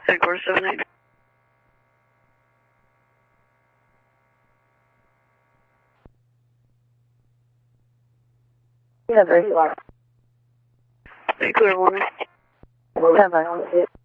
Headquarters 78. Yeah, very large. Hey, clear warning. We'll have my own